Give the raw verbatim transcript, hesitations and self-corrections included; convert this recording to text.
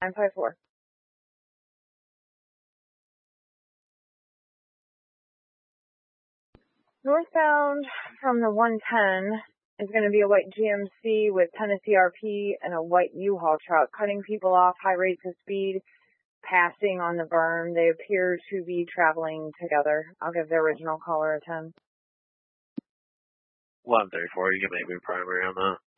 nine five four. Northbound from the one ten is going to be a white G M C with Tennessee R P and a white U-Haul truck cutting people off high rates of speed, passing on the berm. They appear to be traveling together. I'll give the original caller a ten. eleven thirty-four, you can make me primary on that.